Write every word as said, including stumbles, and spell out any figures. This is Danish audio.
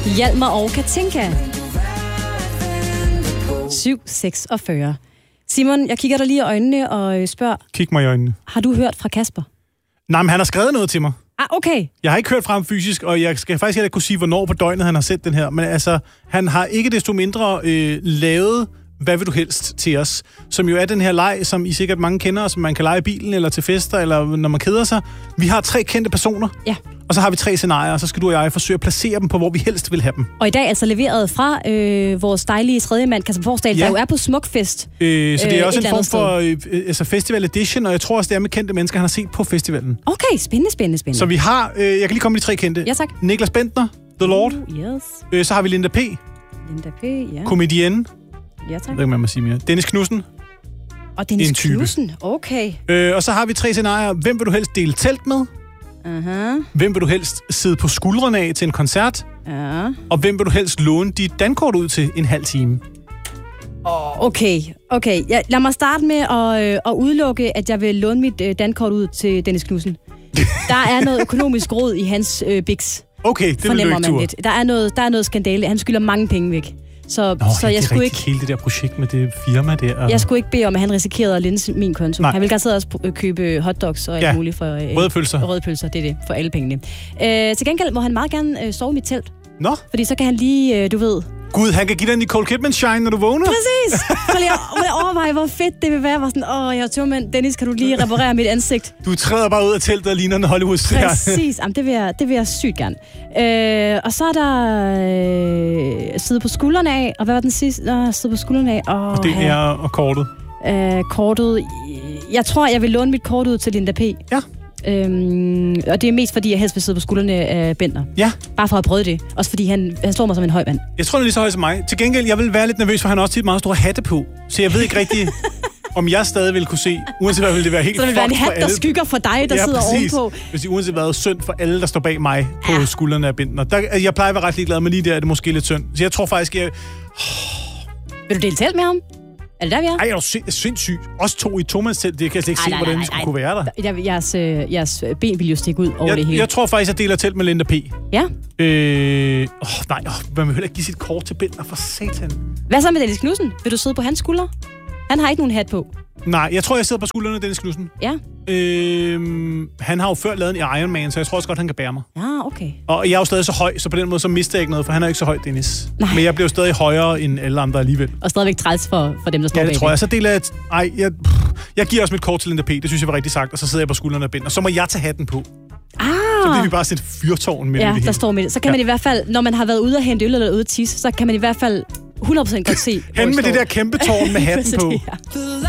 Hjalmar og Katinka. syv seksogfyrre. Simon, jeg kigger dig lige i øjnene og spørger... Kig mig i øjnene. Har du hørt fra Kasper? Nej, men han har skrevet noget til mig. Ah, okay. Jeg har ikke hørt fra ham fysisk, og jeg skal faktisk heller ikke kunne sige, hvornår på døgnet han har sendt den her. Men altså, han har ikke desto mindre øh, lavet Hvad vil du helst til os? Som jo er den her leg, som I sikkert mange kender, og som man kan lege i bilen, eller til fester, eller når man keder sig. Vi har tre kendte personer, ja. Og så har vi tre scenarier, og så skal du og jeg forsøge at placere dem på, hvor vi helst vil have dem. Og i dag er altså leveret fra øh, vores dejlige tredje mand, Kasper Forsdal, ja. Der jo er på Smukfest. Øh, så det er øh, også en form for øh, altså festival edition, og jeg tror også, det er med kendte mennesker, han har set på festivalen. Okay, spændende, spændende, spændende. Så vi har, øh, jeg kan lige komme med de tre kendte. Ja, tak. Niklas Bentner, The Lord. Uh, yes. Øh, så har vi Linda P. Linda P, ja. Komedienne. Ja, tak. Jeg ved ikke, hvad man sige mere. Dennis Knudsen. Og Dennis Knudsen, okay. Øh, og så har vi tre scenarier. Hvem vil du helst dele telt med? Uh-huh. Hvem vil du helst sidde på skuldrene af til en koncert? Ja. Og hvem vil du helst låne dit dankort ud til en halv time? Okay, okay. Ja, lad mig starte med at, øh, at udelukke, at jeg vil låne mit øh, dankort ud til Dennis Knudsen. Der er noget økonomisk råd i hans øh, biks. Okay, det vil du ikke tur. Lidt. Der er noget, der er noget skandale. Han skylder mange penge væk. Så, Nå, så ja, jeg det skulle ikke... ikke... hele det der projekt med det firma der. Og... Jeg skulle ikke bede om, at han risikerede at lænse min konto. Nej. Han ville garanteret også købe hotdogs og alt ja. muligt for... Øh, røde pølser. Røde pølser, det er det. For alle pengene. Øh, til gengæld må han meget gerne øh, sove i mit telt. Nå? Fordi så kan han lige, øh, du ved... Gud, han kan give dig en Nicole Kidman-shine, når du vågner. Præcis! Så lige overveje, hvor fedt det vil være. Var sådan, åh, jeg er tømmermænd. Dennis, kan du lige reparere mit ansigt? Du træder bare ud af teltet og ligner en Hollywood-stjerne. Præcis. Jamen, det vil jeg, det vil jeg sygt gerne. Øh, og så er der øh, sidde på skuldrene af. Og hvad var den sidste? Nå, sidde på skuldrene af. Oh, og det er og kortet. Øh, kortet. Jeg tror, jeg vil låne mit kort ud til Linda P. Ja. Øhm, og det er mest fordi, jeg helst vil sidde på skuldrene af Bentner. Ja. Bare for at prøve det. Også fordi han, han slår mig som en høj mand. Jeg tror, han er lige så høj som mig. Til gengæld, jeg vil være lidt nervøs, for han har også tit meget store hatte på. Så jeg ved ikke rigtig, om jeg stadig vil kunne se. Uanset hvad, vil det være helt så det vil være en hat, der skygger for dig, der ja, sidder præcis. Ovenpå. Hvis det uanset hvad, synd for alle, der står bag mig på ja. skuldrene af Bentner. Der, jeg plejer at være ret ligeglad, men lige der er det måske lidt synd. Så jeg tror faktisk, jeg... Vil du dele telt med ham? Er det der, vi er? Ej, jeg er sind, sindssygt. Også to i tomandstelt, det kan jeg slet ikke se, hvordan vi skulle kunne være der. Jeg, jeres, øh, jeres ben vil jo stikke ud over jeg, det hele. Jeg tror faktisk, jeg deler telt med Linda P. Ja? Øh, åh, nej, åh, man vil heller ikke give sit kort til Bentner, for satan. Hvad så med Dennis Knudsen? Vil du sidde på hans skuldre? Han har ikke nogen hat på. Nej, jeg tror, jeg sidder på skuldrene af Dennis Knudsen. Ja. Øh, han har jo før lavet en Iron Man, så jeg tror også godt, han kan bære mig. Ja, okay. Og jeg er jo stadig så høj, så på den måde så mister jeg ikke noget, for han er ikke så høj, Dennis. Nej. Men jeg bliver jo stadig højere end alle andre alligevel. Og stadigvæk træls for, for dem, der står bag. bag. Ja, det tror jeg. Så deler jeg... Ej, jeg, jeg giver også mit kort til Linda P. Det synes jeg var rigtig sagt. Og så sidder jeg på skuldrene af Bentner. Og så må jeg tage hatten på. Ah. Så bliver vi bare sådan et fyrtårn med ja, det hele. der står med det. Så kan ja. man i hvert fald, når man har været ude at hente øl eller ude at tisse, så kan man i hvert fald hundrede procent godt se, hen med det der kæmpe tårn med hatten på.